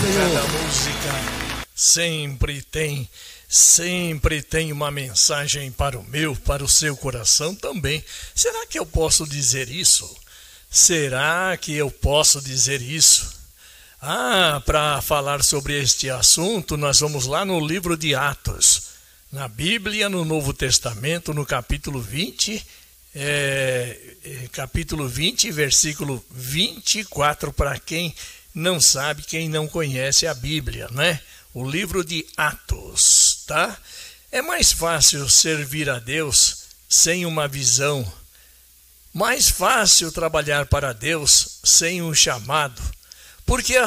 Senhor. Cada música sempre tem uma mensagem para o seu coração também. Será que eu posso dizer isso? Será que eu posso dizer isso? Para falar sobre este assunto, nós vamos lá no livro de Atos, na Bíblia, no Novo Testamento, no capítulo 20, versículo 24, para quem não sabe, quem não conhece a Bíblia, né? O livro de Atos, tá? É mais fácil servir a Deus sem uma visão, mais fácil trabalhar para Deus sem um chamado, porque